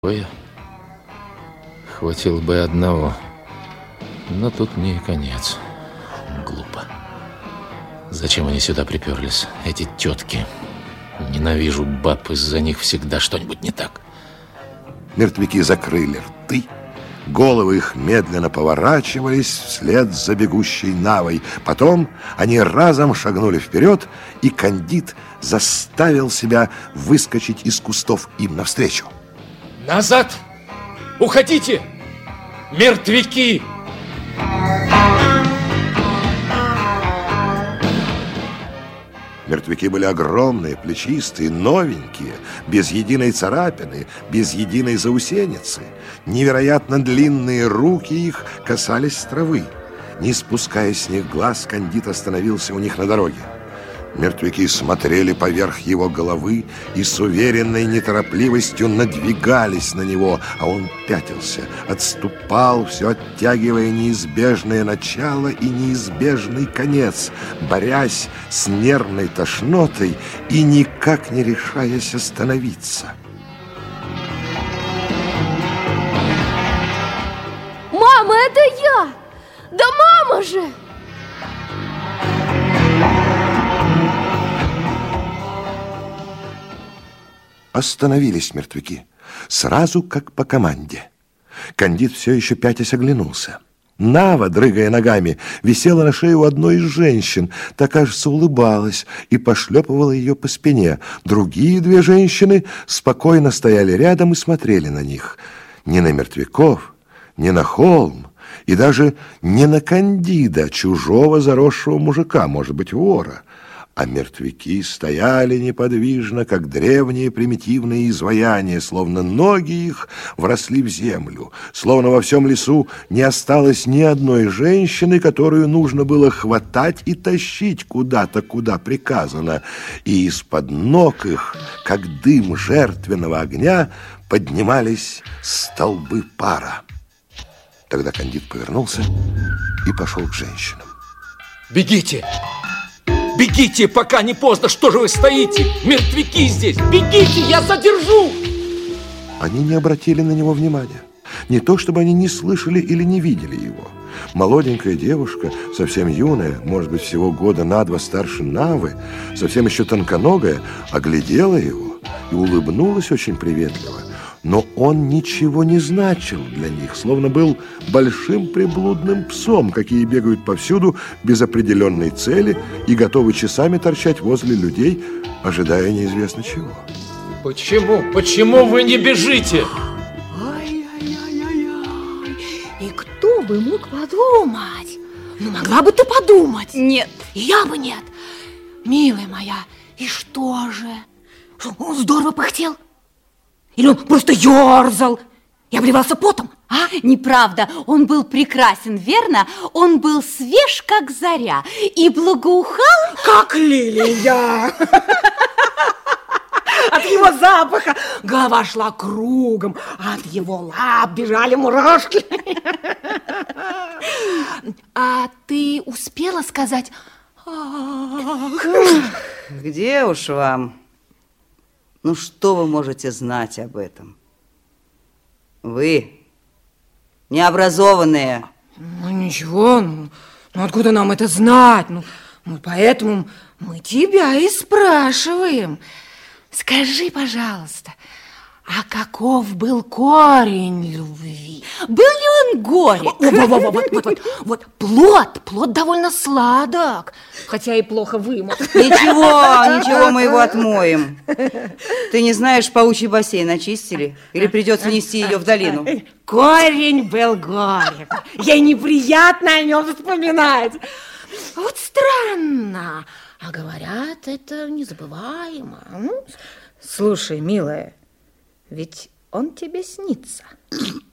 Ой, хватило бы одного, но тут мне и конец. Глупо. Зачем они сюда приперлись, эти тетки? Ненавижу баб, из-за них всегда что-нибудь не так. Мертвяки закрыли рты, головы их медленно поворачивались вслед за бегущей Навой. Потом они разом шагнули вперед, и Кандид заставил себя выскочить из кустов им навстречу. Назад! Уходите! Мертвяки! Мертвяки были огромные, плечистые, новенькие, без единой царапины, без единой заусеницы. Невероятно длинные руки их касались травы. Не спуская с них глаз, Кандид остановился у них на дороге. Мертвяки смотрели поверх его головы и с уверенной неторопливостью надвигались на него, а он пятился, отступал, все оттягивая неизбежное начало и неизбежный конец, борясь с нервной тошнотой и никак не решаясь остановиться. Мама, это я! Да мама же! Остановились мертвяки, сразу как по команде. Кандид все еще пятясь оглянулся. Нава, дрыгая ногами, висела на шее у одной из женщин. Та, кажется, улыбалась и пошлепывала ее по спине. Другие две женщины спокойно стояли рядом и смотрели на них. Не на мертвяков, не на холм, и даже не на Кандида, чужого заросшего мужика, может быть, вора. А мертвяки стояли неподвижно, как древние примитивные изваяния, словно ноги их вросли в землю, словно во всем лесу не осталось ни одной женщины, которую нужно было хватать и тащить куда-то, куда приказано. И из-под ног их, как дым жертвенного огня, поднимались столбы пара. Тогда Кандид повернулся и пошел к женщинам. Бегите! Бегите, пока не поздно! Что же вы стоите? Мертвяки здесь! Бегите, я задержу! Они не обратили на него внимания. Не то, чтобы они не слышали или не видели его. Молоденькая девушка, совсем юная, может быть, всего года на два старше Навы, совсем еще тонконогая, оглядела его и улыбнулась очень приветливо. Но он ничего не значил для них, словно был большим приблудным псом, какие бегают повсюду без определенной цели и готовы часами торчать возле людей, ожидая неизвестно чего. Почему? Почему вы не бежите? Ай-яй-яй-яй-яй. И кто бы мог подумать? Ну, могла бы ты подумать. Нет. И я бы нет. Милая моя, и что же? Он здорово пыхтел? Или он просто ерзал и обливался потом, а? Неправда, он был прекрасен, верно? Он был свеж, как заря, и благоухал... Как лилия! От его запаха голова шла кругом, а от его лап бежали мурашки. А ты успела сказать... Ах. Где уж вам... Ну, что вы можете знать об этом? Вы необразованные. Ну, ничего, ну откуда нам это знать? Ну, поэтому мы тебя и спрашиваем. Скажи, пожалуйста, а каков был корень любви? Был ли он горек? Вот плод довольно сладок, хотя и плохо вымыт. Ничего, мы его отмоем. Ты не знаешь, паучий бассейн очистили? Или придется нести ее в долину? Корень был горек. Ей неприятно о нем вспоминать. Вот странно. А говорят, это незабываемо. Слушай, милая, ведь он тебе снится.